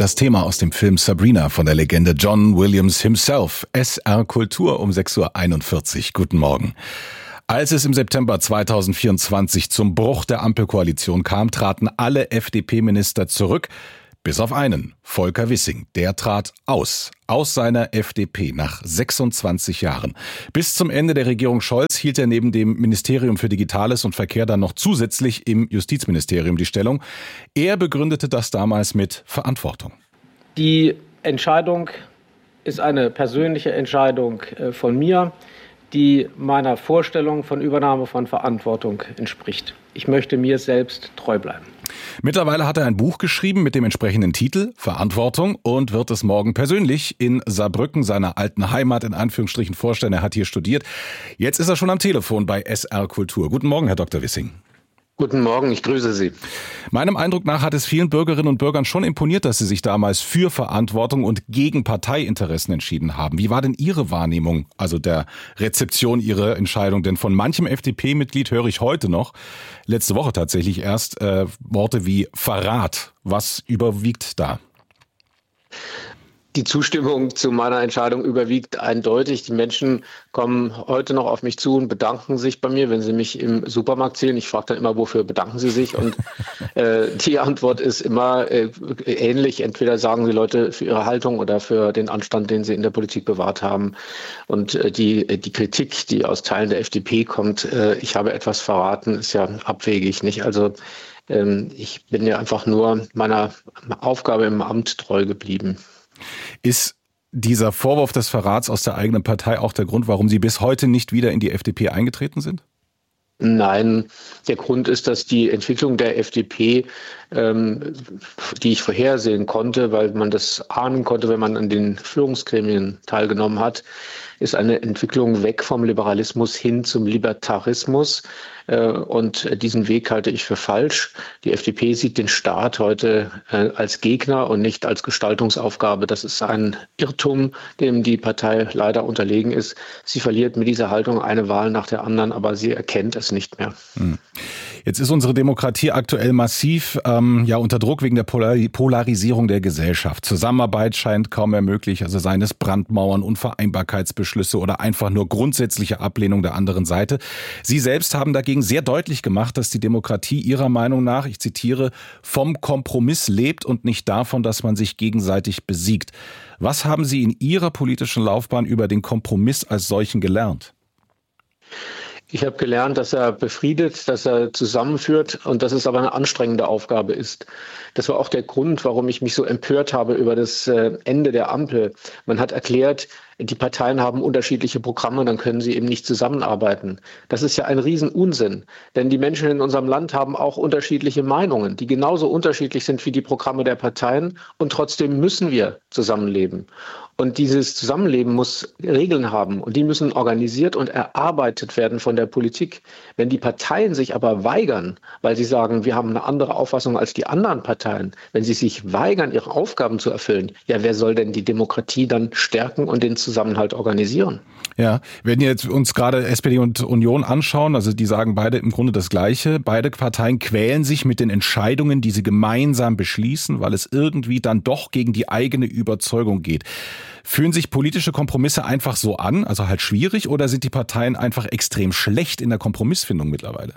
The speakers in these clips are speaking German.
Das Thema aus dem Film Sabrina von der Legende John Williams himself. SR Kultur um 6:41 Uhr. Guten Morgen. Als es im September 2024 zum Bruch der Ampelkoalition kam, traten alle FDP-Minister zurück, bis auf einen, Volker Wissing. Der trat aus seiner FDP nach 26 Jahren. Bis zum Ende der Regierung Scholz hielt er neben dem Ministerium für Digitales und Verkehr dann noch zusätzlich im Justizministerium die Stellung. Er begründete das damals mit Verantwortung. Die Entscheidung ist eine persönliche Entscheidung von mir, die meiner Vorstellung von Übernahme von Verantwortung entspricht. Ich möchte mir selbst treu bleiben. Mittlerweile hat er ein Buch geschrieben mit dem entsprechenden Titel Verantwortung und wird es morgen persönlich in Saarbrücken, seiner alten Heimat in Anführungsstrichen, vorstellen. Er hat hier studiert. Jetzt ist er schon am Telefon bei SR Kultur. Guten Morgen, Herr Dr. Wissing. Guten Morgen, ich grüße Sie. Meinem Eindruck nach hat es vielen Bürgerinnen und Bürgern schon imponiert, dass Sie sich damals für Verantwortung und gegen Parteiinteressen entschieden haben. Wie war denn Ihre Wahrnehmung, also der Rezeption Ihrer Entscheidung? Denn von manchem FDP-Mitglied höre ich heute noch, letzte Woche tatsächlich erst, Worte wie Verrat. Was überwiegt da? Die Zustimmung zu meiner Entscheidung überwiegt eindeutig. Die Menschen kommen heute noch auf mich zu und bedanken sich bei mir, wenn sie mich im Supermarkt sehen. Ich frage dann immer, wofür bedanken sie sich? Und die Antwort ist immer ähnlich. Entweder sagen sie Leute für ihre Haltung oder für den Anstand, den sie in der Politik bewahrt haben. Und die Kritik, die aus Teilen der FDP kommt, ich habe etwas verraten, ist ja abwegig, nicht? Also ich bin ja einfach nur meiner Aufgabe im Amt treu geblieben. Ist dieser Vorwurf des Verrats aus der eigenen Partei auch der Grund, warum Sie bis heute nicht wieder in die FDP eingetreten sind? Nein, der Grund ist, dass die Entwicklung der FDP, die ich vorhersehen konnte, weil man das ahnen konnte, wenn man an den Führungsgremien teilgenommen hat, ist eine Entwicklung weg vom Liberalismus hin zum Libertarismus. Und diesen Weg halte ich für falsch. Die FDP sieht den Staat heute als Gegner und nicht als Gestaltungsaufgabe. Das ist ein Irrtum, dem die Partei leider unterlegen ist. Sie verliert mit dieser Haltung eine Wahl nach der anderen, aber sie erkennt es nicht mehr. Jetzt ist unsere Demokratie aktuell massiv unter Druck wegen der Polarisierung der Gesellschaft. Zusammenarbeit scheint kaum mehr möglich, also seien es Brandmauern, Unvereinbarkeitsbeschlüsse oder einfach nur grundsätzliche Ablehnung der anderen Seite. Sie selbst haben dagegen sehr deutlich gemacht, dass die Demokratie Ihrer Meinung nach, ich zitiere, vom Kompromiss lebt und nicht davon, dass man sich gegenseitig besiegt. Was haben Sie in Ihrer politischen Laufbahn über den Kompromiss als solchen gelernt? Ich habe gelernt, dass er befriedet, dass er zusammenführt und dass es aber eine anstrengende Aufgabe ist. Das war auch der Grund, warum ich mich so empört habe über das Ende der Ampel. Man hat erklärt, die Parteien haben unterschiedliche Programme, dann können sie eben nicht zusammenarbeiten. Das ist ja ein Riesenunsinn, denn die Menschen in unserem Land haben auch unterschiedliche Meinungen, die genauso unterschiedlich sind wie die Programme der Parteien und trotzdem müssen wir zusammenleben. Und dieses Zusammenleben muss Regeln haben und die müssen organisiert und erarbeitet werden von der Politik. Wenn die Parteien sich aber weigern, weil sie sagen, wir haben eine andere Auffassung als die anderen Parteien, wenn sie sich weigern, ihre Aufgaben zu erfüllen, ja, wer soll denn die Demokratie dann stärken und den Zusammenhalt organisieren? Ja, wenn jetzt uns gerade SPD und Union anschauen, also die sagen beide im Grunde das Gleiche. Beide Parteien quälen sich mit den Entscheidungen, die sie gemeinsam beschließen, weil es irgendwie dann doch gegen die eigene Überzeugung geht. Fühlen sich politische Kompromisse einfach so an, also halt schwierig, oder sind die Parteien einfach extrem schlecht in der Kompromissfindung mittlerweile?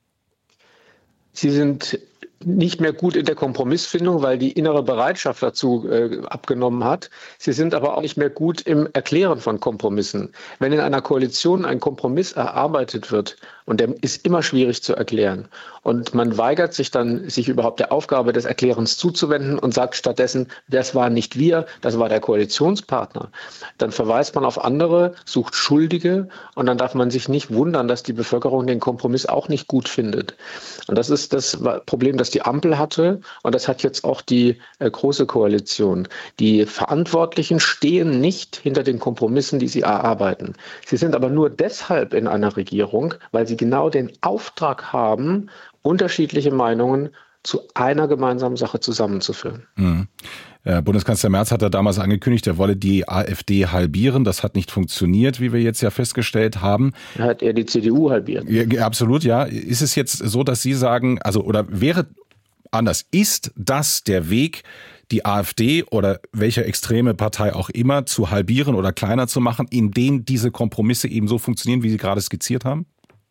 Sie sind nicht mehr gut in der Kompromissfindung, weil die innere Bereitschaft dazu abgenommen hat. Sie sind aber auch nicht mehr gut im Erklären von Kompromissen. Wenn in einer Koalition ein Kompromiss erarbeitet wird, und der ist immer schwierig zu erklären, und man weigert sich dann, sich überhaupt der Aufgabe des Erklärens zuzuwenden und sagt stattdessen, das war nicht wir, das war der Koalitionspartner, dann verweist man auf andere, sucht Schuldige und dann darf man sich nicht wundern, dass die Bevölkerung den Kompromiss auch nicht gut findet. Und das ist das Problem, das die Ampel hatte und das hat jetzt auch die Große Koalition. Die Verantwortlichen stehen nicht hinter den Kompromissen, die sie erarbeiten. Sie sind aber nur deshalb in einer Regierung, weil sie genau den Auftrag haben, unterschiedliche Meinungen zu einer gemeinsamen Sache zusammenzuführen. Bundeskanzler Merz hat ja damals angekündigt, er wolle die AfD halbieren. Das hat nicht funktioniert, wie wir jetzt ja festgestellt haben. Hat er die CDU halbiert? Ja, absolut, ja. Ist es jetzt so, dass Sie sagen, also oder wäre anders, ist das der Weg, die AfD oder welche extreme Partei auch immer zu halbieren oder kleiner zu machen, in denen diese Kompromisse eben so funktionieren, wie Sie gerade skizziert haben?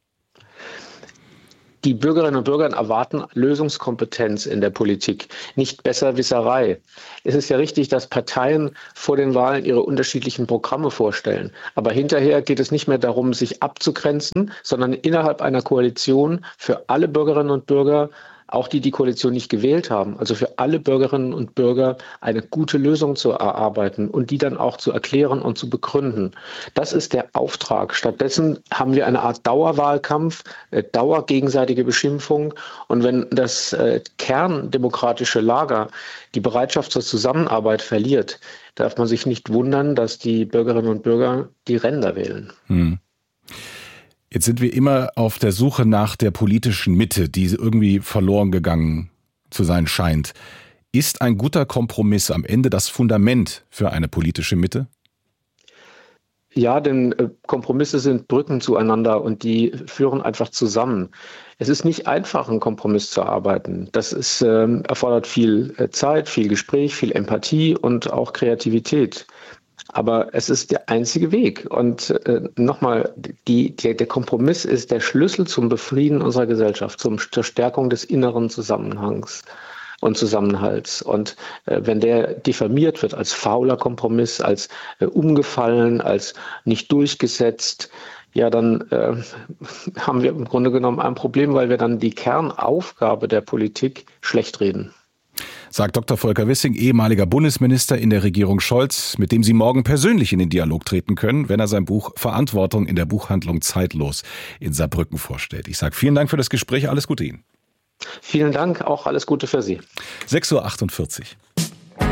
Die Bürgerinnen und Bürger erwarten Lösungskompetenz in der Politik, nicht Besserwisserei. Es ist ja richtig, dass Parteien vor den Wahlen ihre unterschiedlichen Programme vorstellen. Aber hinterher geht es nicht mehr darum, sich abzugrenzen, sondern innerhalb einer Koalition für alle Bürgerinnen und Bürger, auch die Koalition nicht gewählt haben, also für alle Bürgerinnen und Bürger eine gute Lösung zu erarbeiten und die dann auch zu erklären und zu begründen. Das ist der Auftrag. Stattdessen haben wir eine Art Dauerwahlkampf, dauergegenseitige Beschimpfung. Und wenn das kerndemokratische Lager die Bereitschaft zur Zusammenarbeit verliert, darf man sich nicht wundern, dass die Bürgerinnen und Bürger die Ränder wählen. Jetzt sind wir immer auf der Suche nach der politischen Mitte, die irgendwie verloren gegangen zu sein scheint. Ist ein guter Kompromiss am Ende das Fundament für eine politische Mitte? Ja, denn Kompromisse sind Brücken zueinander und die führen einfach zusammen. Es ist nicht einfach, einen Kompromiss zu erarbeiten. Das erfordert viel Zeit, viel Gespräch, viel Empathie und auch Kreativität. Aber es ist der einzige Weg. Und nochmal, der Kompromiss ist der Schlüssel zum Befrieden unserer Gesellschaft, zur Stärkung des inneren Zusammenhangs und Zusammenhalts. Und wenn der diffamiert wird als fauler Kompromiss, als umgefallen, als nicht durchgesetzt, ja, dann haben wir im Grunde genommen ein Problem, weil wir dann die Kernaufgabe der Politik schlecht reden. Sagt Dr. Volker Wissing, ehemaliger Bundesminister in der Regierung Scholz, mit dem Sie morgen persönlich in den Dialog treten können, wenn er sein Buch Verantwortung in der Buchhandlung Zeitlos in Saarbrücken vorstellt. Ich sage vielen Dank für das Gespräch, alles Gute Ihnen. Vielen Dank, auch alles Gute für Sie. 6:48 Uhr.